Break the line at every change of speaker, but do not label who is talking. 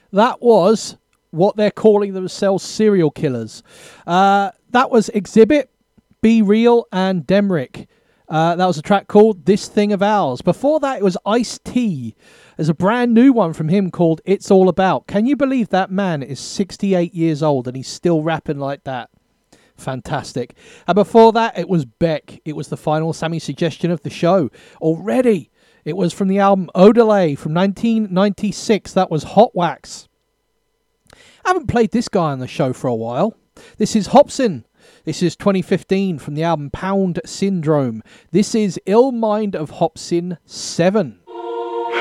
That was what they're calling themselves, serial killers. That was Exhibit, Be Real, and Demrick. That was a track called This Thing of Ours. Before that, it was Ice-T. There's a brand new one from him called It's All About. Can you believe that man is 68 years old and he's still rapping like that? Fantastic. And before that, it was Beck. It was the final Sammy suggestion of the show. Already, it was from the album Odelay from 1996. That was Hot Wax. I haven't played this guy on the show for a while. This is Hopsin. This is 2015 from the album Pound Syndrome. This is Ill Mind of Hopsin 7.